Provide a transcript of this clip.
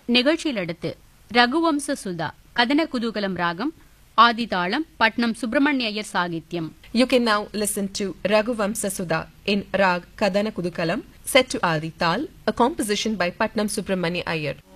நிகழ்ச்சியில் அடுத்து ரகுவம்ச சுதா கதன குதூகலம் ராகம் ஆதிதாளம் Patnam Subramaniya Iyer சாகித்யம். You can now listen to Raghuvamsa Sudha in Rag Kadana Kudukalam set to Adi Tal, a composition by Patnam Subramania Iyer.